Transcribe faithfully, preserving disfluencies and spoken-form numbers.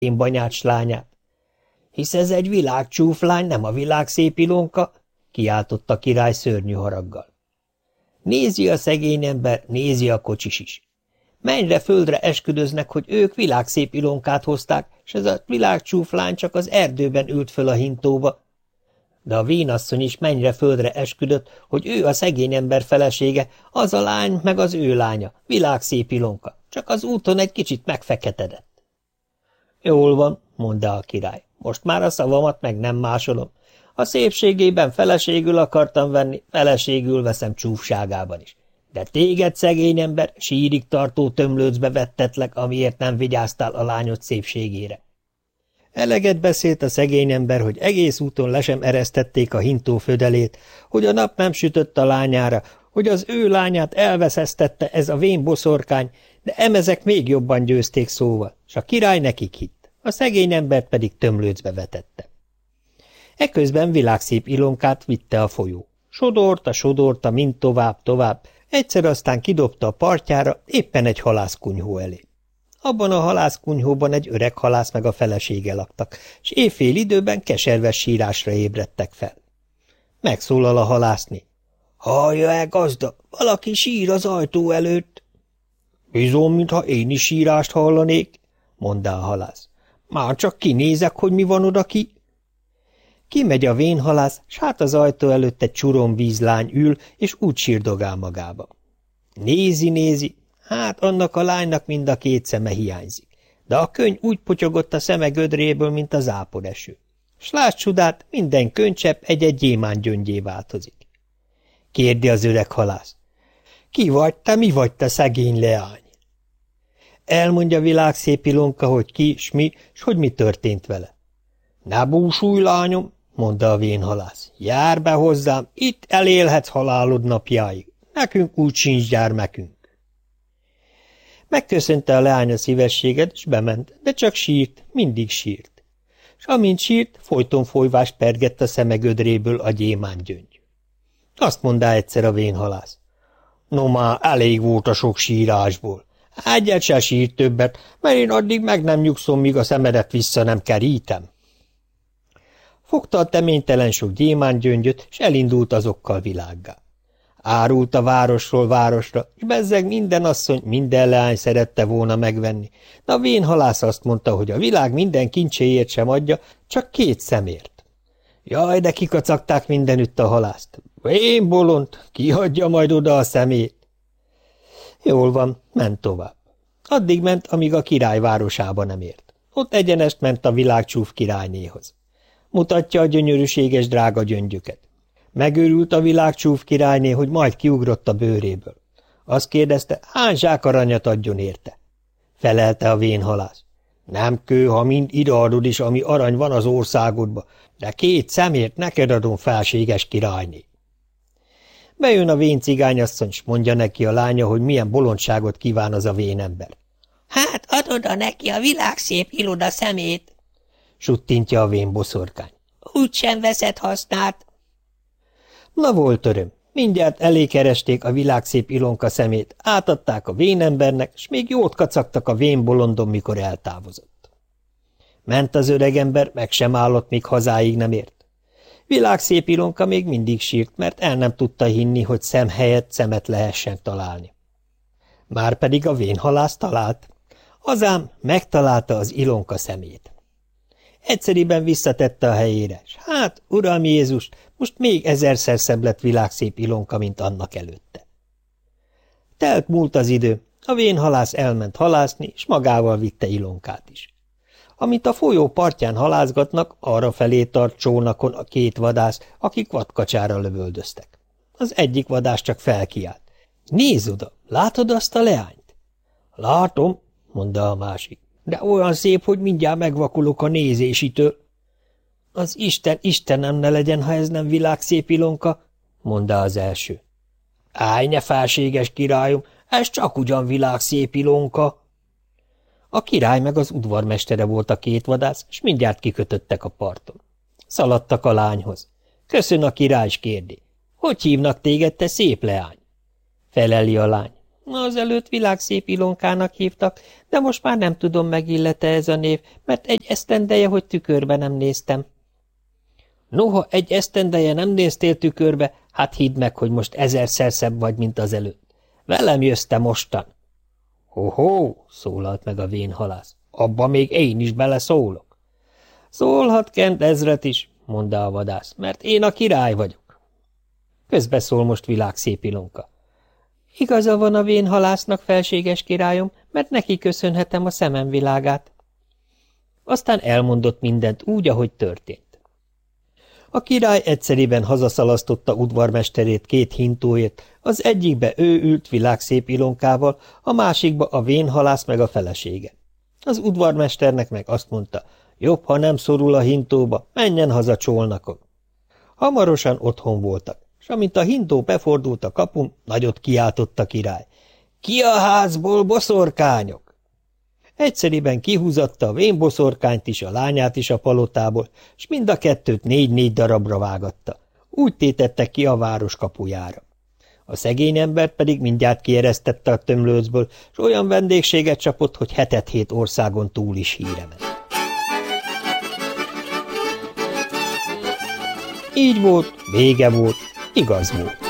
én banyács lányát. Hisz ez egy világcsúflány, nem a világ szép Ilonka, kiáltotta a király szörnyű haraggal. Nézi a szegény ember, nézi a kocsis is. Mennyre földre esküdöznek, hogy ők világszép Ilonkát hozták, s ez a világcsúflány csak az erdőben ült föl a hintóba. De a vénasszony is mennyre földre esküdött, hogy ő a szegény ember felesége, az a lány meg az ő lánya, világszép Ilonka, csak az úton egy kicsit megfeketedett. Jól van, mondta a király, most már a szavamat meg nem másolom. A szépségében feleségül akartam venni, feleségül veszem csúfságában is. De téged, szegény ember, sírig tartó tömlőcbe vettetlek, amiért nem vigyáztál a lányod szépségére. Eleget beszélt a szegény ember, hogy egész úton le sem eresztették a hintó födelét, hogy a nap nem sütött a lányára, hogy az ő lányát elveszeztette ez a vén boszorkány, de emezek még jobban győzték szóval, s a király nekik hitt, a szegény embert pedig tömlőcbe vetette. Eközben világszép Ilonkát vitte a folyó. Sodorta, sodorta, mind tovább, tovább, egyszer aztán kidobta a partjára, éppen egy halászkunyhó elé. Abban a halászkunyhóban egy öreg halász meg a felesége laktak, s éjfél időben keserves sírásra ébredtek fel. Megszólal a halászné. Hallja-e, gazda, valaki sír az ajtó előtt? Bizony, mintha én is sírást hallanék, mondta a halász. Már csak kinézek, hogy mi van odaki. Kimegy a vénhalász, s hát az ajtó előtt egy csuromvízlány ül, és úgy sírdogál magába. Nézi, nézi, hát annak a lánynak mind a két szeme hiányzik, de a könny úgy potyogott a szeme gödréből, mint a záporeső. S lásd csodát, minden könycsepp egy-egy gyémánt gyöngyé változik. Kérdi az öreg halász. Ki vagy te, mi vagy te, szegény leány? Elmondja világszép Ilonka, hogy ki, s mi, s hogy mi történt vele. Ne búsulj, lányom, mondta a vénhalász. Jár be hozzám, itt elélhetsz halálod napjáig. Nekünk úgy sincs gyermekünk. Megköszönte a leány a szívességet, s bement, de csak sírt, mindig sírt. S amint sírt, folyton folyvást pergett a szeme gödréből a gyémánt gyöngy. Azt mondta egyszer a vénhalász. No már, elég volt a sok sírásból. Egyet se sírt többet, mert én addig meg nem nyugszom, míg a szemedet vissza nem kerítem. Fogta a teménytelen sok gyémántgyöngyöt, s elindult azokkal világgá. Árult a városról városra, és bezzeg minden asszony, minden leány szerette volna megvenni, de a vénhalász azt mondta, hogy a világ minden kincséért sem adja, csak két szemért. Jaj, de kikacagták mindenütt a halászt. Vén bolond, kihagyja majd oda a szemét. Jól van, ment tovább. Addig ment, amíg a király városába nem ért. Ott egyenest ment a világcsúf királynéhoz. Mutatja a gyönyörűséges drága gyöngyöket. Megőrült a világcsúf királyné, hogy majd kiugrott a bőréből. Azt kérdezte, hány zsák aranyat adjon érte. Felelte a vénhalász. Nem kő, ha mind ideadod is, ami arany van az országodba, de két szemért neked adom, felséges királyné. Bejön a vén cigányasszony, s mondja neki a lánya, hogy milyen bolondságot kíván az a vénember. Hát adod a neki a világszép Ilona szemét, suttintja a vén boszorkány. Úgysem veszed hasznát. Na volt öröm, mindjárt elékeresték a világszép Ilonka szemét, átadták a vénembernek, s még jót kacagtak a vén bolondon, mikor eltávozott. Ment az öregember, meg sem állott, míg hazáig nem ért. Világszép Ilonka még mindig sírt, mert el nem tudta hinni, hogy szem helyett szemet lehessen találni. Márpedig a vénhalász talált. Azám megtalálta az Ilonka szemét. Egyszeriben visszatette a helyére, s hát, uram Jézus, most még ezerszer szebb lett világszép Ilonka, mint annak előtte. Telt múlt az idő, a vénhalász elment halászni, s magával vitte Ilonkát is. Amint a folyó partján halászgatnak, arra felé tart csónakon a két vadász, akik vadkacsára lövöldöztek. Az egyik vadász csak felkiált. Nézd oda, látod azt a leányt? Látom, mondta a másik, de olyan szép, hogy mindjárt megvakulok a nézésitől. Az Isten Istenem ne legyen, ha ez nem világszép Ilonka, mondta az első. Állj, ne felséges királyom, ez csak ugyan világszép Ilonka. A király meg az udvarmestere volt a két vadász, s mindjárt kikötöttek a parton. Szaladtak a lányhoz. Köszön a király, s kérdi. Hogy hívnak téged, te szép leány? Feleli a lány. Azelőtt világszép Ilonkának hívtak, de most már nem tudom, megillete ez a név, mert egy esztendeje, hogy tükörbe nem néztem. Noha egy esztendeje nem néztél tükörbe, hát hidd meg, hogy most ezerszer szebb vagy, mint az előtt. Velem jössz te mostan. Ho-ho, szólalt meg a vén halász. Abba még én is beleszólok. Szólhat Kent ezret is, mondta a vadász, mert én a király vagyok. Közbeszól most világszép Ilonka. Igaza van a vén halásznak, felséges királyom, mert neki köszönhetem a szemem világát. Aztán elmondott mindent úgy, ahogy történt. A király egyszeriben hazaszalasztotta udvarmesterét két hintóért, az egyikbe ő ült világszép Ilonkával, a másikba a vén halász meg a felesége. Az udvarmesternek meg azt mondta, jobb, ha nem szorul a hintóba, menjen haza Csolnakon. Hamarosan otthon voltak, s amint a hintó befordult a kapun, nagyot kiáltott a király. Ki a házból, boszorkányok? Egyszeriben kihúzatta a vénboszorkányt is, a lányát is a palotából, s mind a kettőt négy-négy darabra vágatta. Úgy tétettek ki a város kapujára. A szegény embert pedig mindjárt kieresztette a tömlőcből, s olyan vendégséget csapott, hogy hetet-hét országon túl is híre ment. Így volt, vége volt, igaz volt.